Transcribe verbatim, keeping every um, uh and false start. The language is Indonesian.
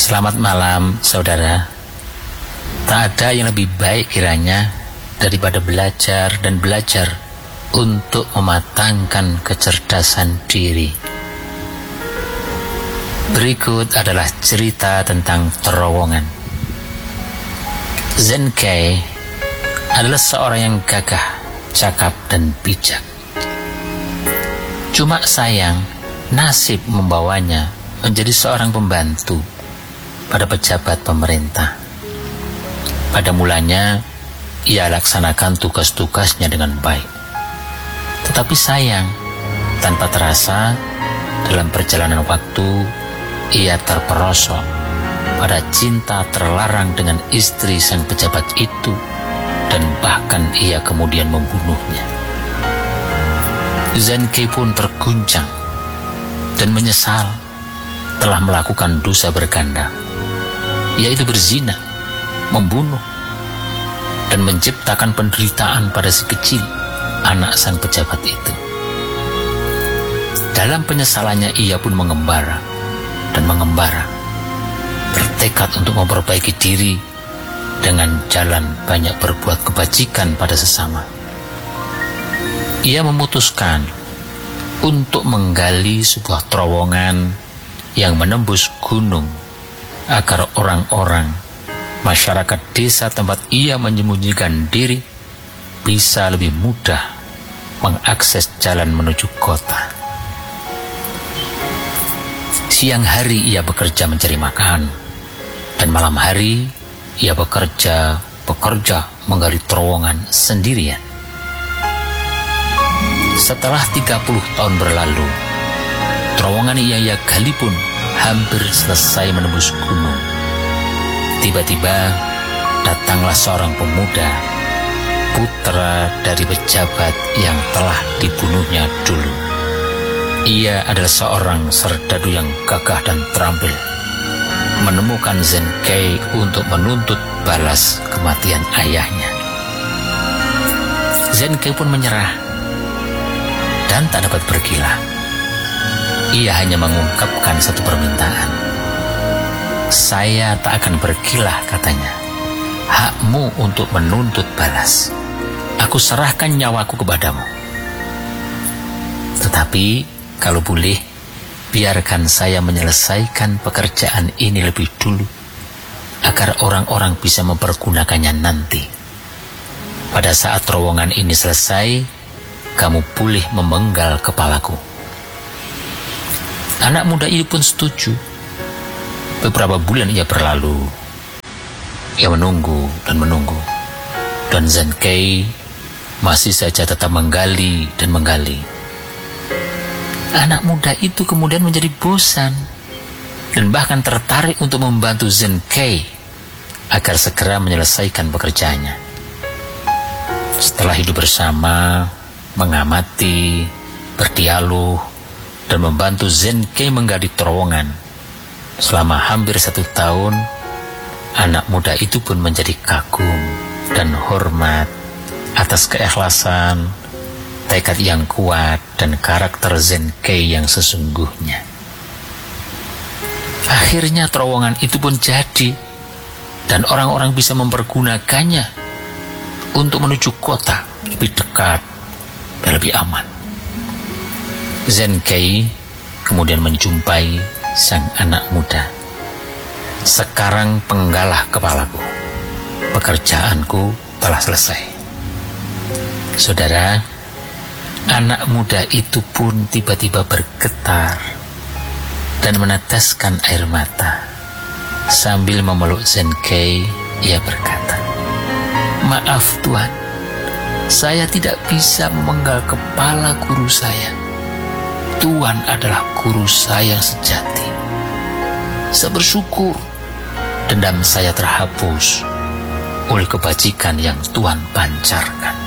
Selamat malam, saudara. Tak ada yang lebih baik kiranya daripada belajar dan belajar untuk mematangkan kecerdasan diri. Berikut adalah cerita tentang terowongan. Zenkei adalah seorang yang gagah, cakap, dan bijak. Cuma sayang, nasib membawanya menjadi seorang pembantu pada pejabat pemerintah. Pada mulanya, ia laksanakan tugas-tugasnya dengan baik. Tetapi sayang, tanpa terasa, dalam perjalanan waktu, ia terperosok pada cinta terlarang dengan istri sang pejabat itu, dan bahkan ia kemudian membunuhnya. Zenkei pun terguncang dan menyesal telah melakukan dosa berganda, yaitu berzina, membunuh, dan menciptakan penderitaan pada si kecil, anak sang pejabat itu. Dalam penyesalannya ia pun mengembara dan mengembara, bertekad untuk memperbaiki diri dengan jalan banyak berbuat kebajikan pada sesama. Ia memutuskan untuk menggali sebuah terowongan yang menembus gunung agar orang-orang masyarakat desa tempat ia menyembunyikan diri bisa lebih mudah mengakses jalan menuju kota. Siang hari ia bekerja mencari makan, dan malam hari ia bekerja bekerja menggali terowongan sendirian. Setelah tiga puluh tahun berlalu, terowongan yang ia gali pun hampir selesai menembus gunung. Tiba-tiba datanglah seorang pemuda, putra dari pejabat yang telah dibunuhnya dulu. Ia adalah seorang serdadu yang gagah dan terampil, menemukan Zenkei untuk menuntut balas kematian ayahnya. Zenkei pun menyerah dan tak dapat berkilah. Ia hanya mengungkapkan satu permintaan. Saya tak akan berkilah, katanya. Hakmu untuk menuntut balas. Aku serahkan nyawaku kepadamu. Tetapi, kalau boleh, biarkan saya menyelesaikan pekerjaan ini lebih dulu, agar orang-orang bisa mempergunakannya nanti. Pada saat terowongan ini selesai, kamu boleh memenggal kepalaku. Anak muda ini pun setuju. Beberapa bulan ia berlalu. Ia menunggu dan menunggu. Dan Zenkei masih saja tetap menggali dan menggali. Anak muda itu kemudian menjadi bosan dan bahkan tertarik untuk membantu Zenkei agar segera menyelesaikan pekerjaannya. Setelah hidup bersama, mengamati, berdialog, dan membantu Zenkei menggali terowongan selama hampir satu tahun, anak muda itu pun menjadi kagum dan hormat atas keikhlasan, tekad yang kuat, dan karakter Zenkei yang sesungguhnya. Akhirnya terowongan itu pun jadi, dan orang-orang bisa mempergunakannya untuk menuju kota lebih dekat dan lebih aman. Zenkei kemudian menjumpai sang anak muda. Sekarang penggalah kepalaku. Pekerjaanku telah selesai. Saudara, anak muda itu pun tiba-tiba bergetar dan meneteskan air mata. Sambil memeluk Zenkei, ia berkata, "Maaf Tuan, saya tidak bisa memenggal kepala guru saya. Tuan adalah guru saya yang sejati. Saya bersyukur dendam saya terhapus oleh kebajikan yang Tuan pancarkan."